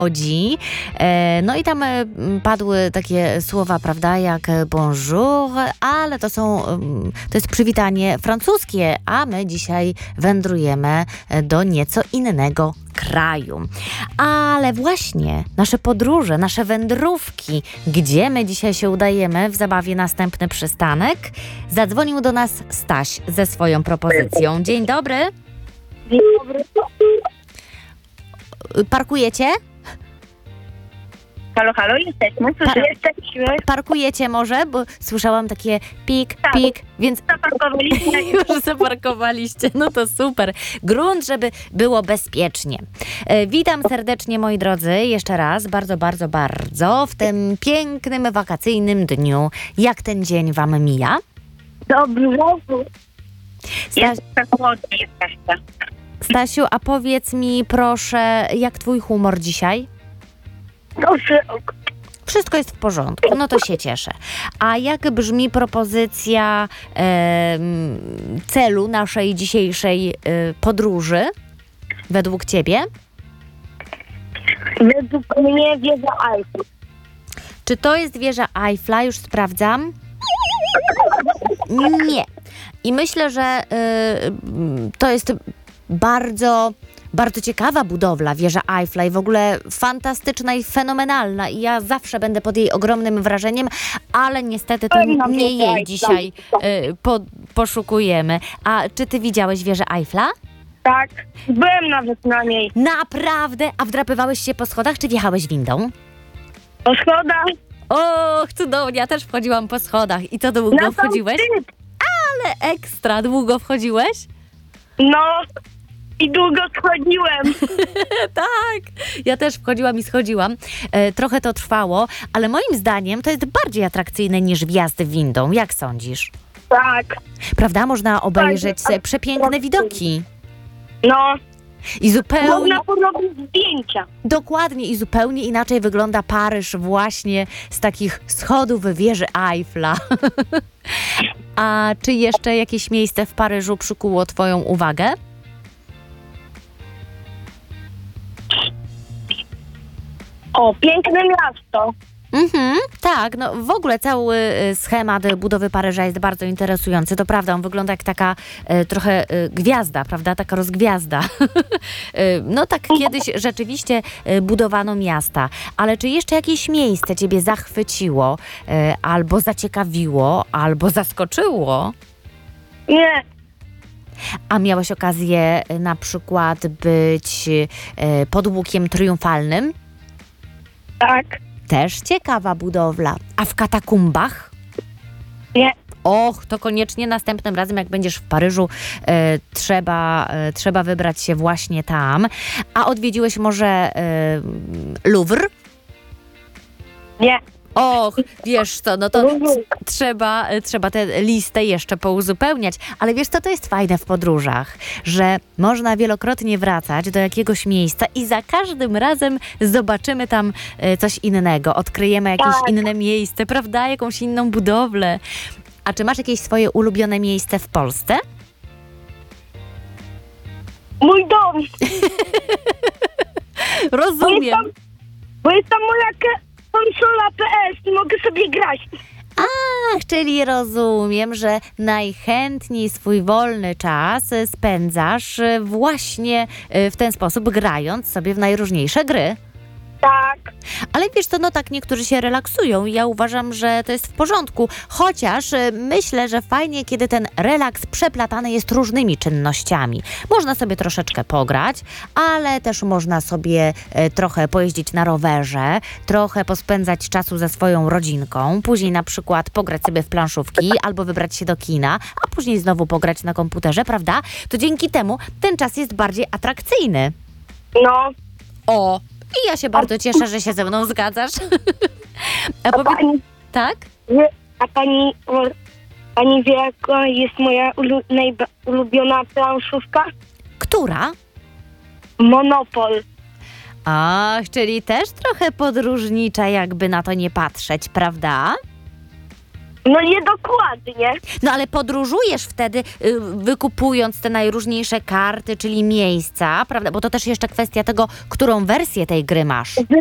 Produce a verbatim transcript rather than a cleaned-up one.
Łodzi. E, No i tam e, padły takie słowa, prawda, jak bonjour, ale to są, em, to jest przywitanie francuskie, a my dzisiaj wędrujemy do nieco innego kraju. Ale właśnie nasze podróże, nasze wędrówki, gdzie my dzisiaj się udajemy w zabawie Następny Przystanek, zadzwonił do nas Staś ze swoją propozycją. Dzień dobry. Dzień dobry. Parkujecie? Halo, halo, jesteśmy. Pa- Czy jesteśmy? Parkujecie może? Bo słyszałam takie pik, Tak. pik, więc Zaparkowaliśmy. już zaparkowaliście. No to super. Grunt, żeby było bezpiecznie. E, Witam serdecznie, moi drodzy, jeszcze raz, bardzo, bardzo, bardzo w tym pięknym, wakacyjnym dniu. Jak ten dzień wam mija? Dobrze. Sta- Jest tak ładnie, jest tak. Stasiu, a powiedz mi proszę, jak twój humor dzisiaj? Dobrze. Wszystko jest w porządku, no to się cieszę. A jak brzmi propozycja em, celu naszej dzisiejszej e, podróży według ciebie? Według mnie wieża Eiffel. Czy to jest wieża Eiffla? Już sprawdzam. Nie. I myślę, że y, to jest bardzo, bardzo ciekawa budowla, wieża Eiffla i w ogóle fantastyczna i fenomenalna. I ja zawsze będę pod jej ogromnym wrażeniem, ale niestety to Fajna nie wieża jej Eiffla. dzisiaj y, po, poszukujemy. A czy ty widziałeś wieżę Eiffla? Tak. Byłem nawet na niej. Naprawdę? A wdrapywałeś się po schodach, czy wjechałeś windą? Po schodach. Och, cudownie, ja też wchodziłam po schodach. I co, długo Na sam wchodziłeś? szczyt. Ale ekstra, długo wchodziłeś? No. I długo schodziłem. Tak, ja też wchodziłam i schodziłam. E, trochę to trwało, ale moim zdaniem to jest bardziej atrakcyjne niż wjazd windą. Jak sądzisz? Tak. Prawda? Można obejrzeć ale- e, przepiękne widoki. No. I zupełnie, Można porobić zdjęcia. dokładnie i zupełnie inaczej wygląda Paryż właśnie z takich schodów wieży Eiffla. A czy jeszcze jakieś miejsce w Paryżu przykuło twoją uwagę? O, piękne miasto. Mhm, tak, no w ogóle cały y, schemat budowy Paryża jest bardzo interesujący. To prawda, on wygląda jak taka y, trochę y, gwiazda, prawda? Taka rozgwiazda. Y, no tak kiedyś rzeczywiście y, budowano miasta. Ale czy jeszcze jakieś miejsce ciebie zachwyciło, y, albo zaciekawiło, albo zaskoczyło? Nie. A miałeś okazję y, na przykład być y, pod Łukiem Triumfalnym? Tak. Też ciekawa budowla. A w katakumbach? Nie. Och, to koniecznie następnym razem, jak będziesz w Paryżu, e, trzeba, e, trzeba wybrać się właśnie tam. A odwiedziłeś może e, Louvre? Nie. Och, wiesz co, no to Louvre. trzeba, trzeba tę listę jeszcze pouzupełniać. Ale wiesz co, to jest fajne w podróżach, że można wielokrotnie wracać do jakiegoś miejsca i za każdym razem zobaczymy tam e, coś innego, odkryjemy jakieś Tak. inne miejsce, prawda? Jakąś inną budowlę. A czy masz jakieś swoje ulubione miejsce w Polsce? Mój dom. Bo jest Rozumiem. tam, bo jest tam moja ke- konsola P S i mogę sobie grać. Ach, czyli rozumiem, że najchętniej swój wolny czas e, spędzasz e, właśnie e, w ten sposób, grając sobie w najróżniejsze gry. Tak. Ale wiesz co, no tak niektórzy się relaksują i ja uważam, że to jest w porządku. Chociaż e, myślę, że fajnie, kiedy ten relaks przeplatany jest różnymi czynnościami. Można sobie troszeczkę pograć, ale też można sobie e, trochę pojeździć na rowerze, trochę pospędzać czasu ze swoją rodzinką, później na przykład pograć sobie w planszówki albo wybrać się do kina, a później znowu pograć na komputerze, prawda? To dzięki temu ten czas jest bardziej atrakcyjny. No. O, i ja się bardzo cieszę, że się ze mną zgadzasz. A A powiedz, pani, tak? wie, a pani, o, pani wie, jaka jest moja ulu, najba, ulubiona planszówka? Która? Monopol. Ach, czyli też trochę podróżnicza, jakby na to nie patrzeć, prawda? No nie dokładnie. No ale podróżujesz wtedy, y, wykupując te najróżniejsze karty, czyli miejsca, prawda? Bo to też jeszcze kwestia tego, którą wersję tej gry masz.